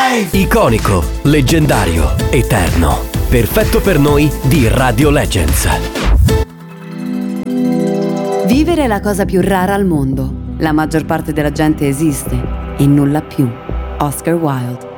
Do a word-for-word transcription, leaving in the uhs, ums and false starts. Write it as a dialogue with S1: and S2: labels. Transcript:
S1: Life!
S2: Iconico, leggendario, eterno. Perfetto per noi di Radio Legends.
S3: Vivere è la cosa più rara al mondo. La maggior parte della gente esiste e nulla più. Oscar Wilde.